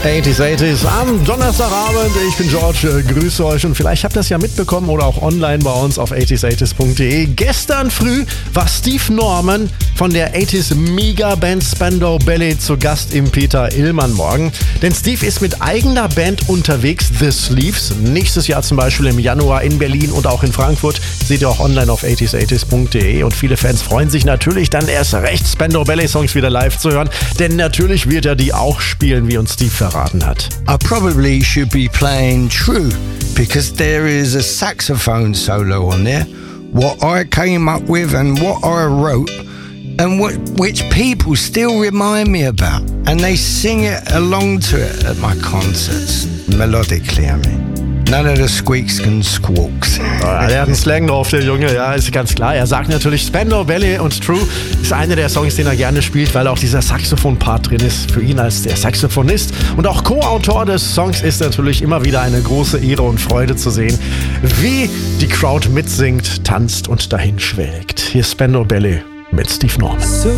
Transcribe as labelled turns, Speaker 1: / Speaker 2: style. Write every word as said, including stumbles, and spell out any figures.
Speaker 1: achtziger achtziger am Donnerstagabend. Ich bin George, äh, grüße euch und vielleicht habt ihr das ja mitbekommen oder auch online bei uns auf achtziger achtziger punkt de. Gestern früh war Steve Norman von der achtziger Mega-Band Spandau Ballet zu Gast im Peter Illmann Morgen. Denn Steve ist mit eigener Band unterwegs, The Sleeves. Nächstes Jahr zum Beispiel im Januar in Berlin und auch in Frankfurt. Seht ihr auch online auf achtziger achtziger punkt de. Und viele Fans freuen sich natürlich dann erst recht, Spandau Ballet Songs wieder live zu hören. Denn natürlich wird er die auch spielen, wie uns Steve verraten hat.
Speaker 2: I probably should be playing True because there is a saxophone solo on there, what I came up with and what I wrote and what, which people still remind me about, and they sing it along to it at my concerts, melodically I mean. None of the squeaks and squawks.
Speaker 1: Ja, der hat einen Slang drauf, der Junge, ja, ist ganz klar. Er sagt natürlich, Spandau Ballet und True ist einer der Songs, den er gerne spielt, weil auch dieser Saxophon-Part drin ist für ihn als der Saxophonist. Und auch Co-Autor des Songs ist natürlich immer wieder eine große Ehre und Freude zu sehen, wie die Crowd mitsingt, tanzt und dahin schwelgt. Hier ist Spandau Ballet mit Steve Norman.